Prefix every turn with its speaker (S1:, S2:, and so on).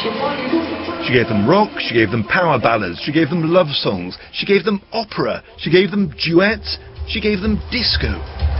S1: She gave them rock, she gave them power ballads, she gave them love songs, she gave them opera, she gave them duets, she gave them disco.